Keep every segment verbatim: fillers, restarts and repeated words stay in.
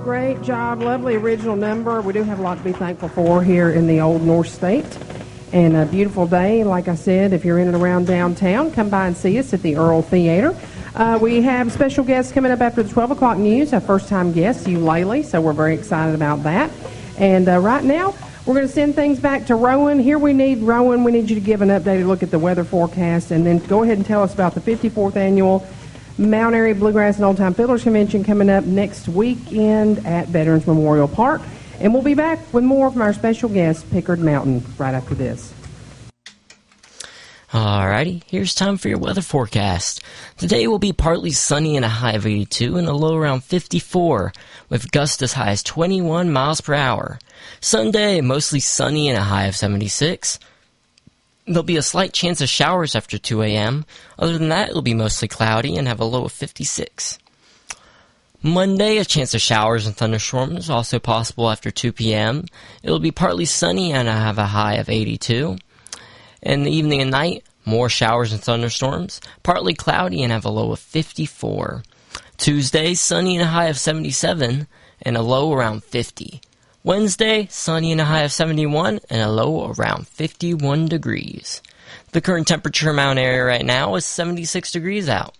Great job. Lovely original number. We do have a lot to be thankful for here in the Old North State. And a beautiful day. Like I said, if you're in and around downtown, come by and see us at the Earl Theater. Uh, we have special guests coming up after the twelve o'clock news. Our first-time guest, Eulalie, so we're very excited about that. And uh, right now, we're going to send things back to Rowan. Here we need, Rowan, we need you to give an updated look at the weather forecast, and then go ahead and tell us about the fifty-fourth Annual Mount Airy Bluegrass and Old Time Fiddlers Convention coming up next weekend at Veterans Memorial Park. And we'll be back with more from our special guest, Pickard Mountain, right after this. Alrighty, here's time for your weather forecast. Today will be partly sunny and a high of eighty-two and a low around fifty-four, with gusts as high as twenty-one miles per hour. Sunday, mostly sunny and a high of seventy-six. There'll be a slight chance of showers after two a.m. Other than that, it'll be mostly cloudy and have a low of fifty-six. Monday, a chance of showers and thunderstorms, also possible after two p.m. It'll be partly sunny and have a high of eighty-two. In the evening and night, more showers and thunderstorms, partly cloudy and have a low of fifty-four. Tuesday, sunny and a high of seventy-seven and a low around fifty. Wednesday, sunny and a high of seventy-one and a low around fifty-one degrees. The current temperature in Mount Airy right now is seventy-six degrees out.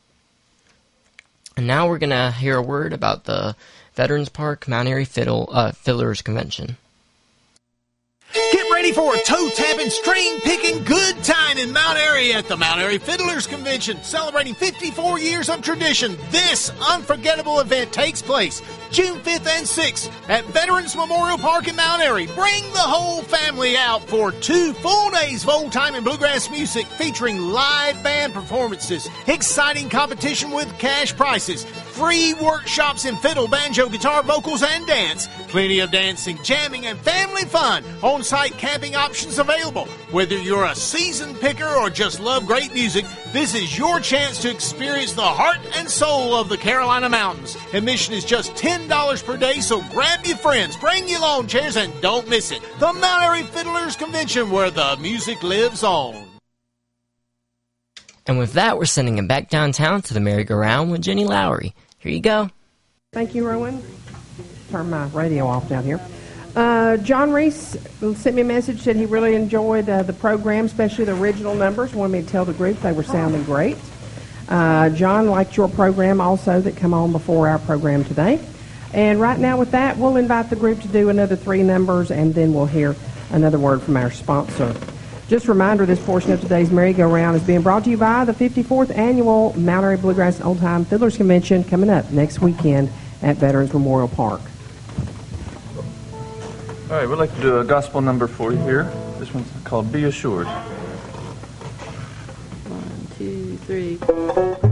And now we're going to hear a word about the Veterans Park Mount Airy Fiddle, uh, Fiddlers Convention. Get ready for a toe-tapping, string-picking good time in Mount Airy at the Mount Airy Fiddlers Convention, celebrating fifty-four years of tradition. This unforgettable event takes place June fifth and sixth at Veterans Memorial Park in Mount Airy. Bring the whole family out for two full days of old-time and bluegrass music featuring live band performances, exciting competition with cash prizes, free workshops in fiddle, banjo, guitar, vocals, and dance, plenty of dancing, jamming, and family fun. On-site camping options available. Whether you're a seasoned picker or just love great music, this is your chance to experience the heart and soul of the Carolina Mountains. Admission is just ten dollars per day, so grab your friends, bring your lawn chairs, and don't miss it. The Mount Airy Fiddlers Convention, where the music lives on. And with that, we're sending it back downtown to the merry-go-round with Jenny Lowry. Here you go. Thank you, Rowan. Turn my radio off down here. Uh, John Reese sent me a message, said he really enjoyed uh, the program, especially the original numbers. Wanted me to tell the group they were sounding great. Uh, John liked your program also that come on before our program today. And right now with that, we'll invite the group to do another three numbers, and then we'll hear another word from our sponsor. Just a reminder, this portion of today's merry-go-round is being brought to you by the fifty-fourth Annual Mount Airy Bluegrass and Old Time Fiddlers Convention coming up next weekend at Veterans Memorial Park. All right, we'd like to do a gospel number for you here. This one's called Be Assured. One, two, three.